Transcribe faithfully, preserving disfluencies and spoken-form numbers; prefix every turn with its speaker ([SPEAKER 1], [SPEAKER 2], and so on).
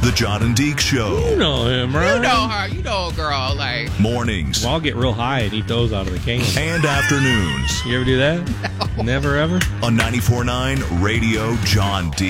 [SPEAKER 1] The John and Deke Show.
[SPEAKER 2] You know him, right?
[SPEAKER 3] You know her. You know a girl. Like
[SPEAKER 1] Mornings.
[SPEAKER 2] Well, I'll get real high and eat those out of the can.
[SPEAKER 1] And afternoons.
[SPEAKER 2] You ever do that? No. Never, ever?
[SPEAKER 1] On ninety-four point nine Radio John D.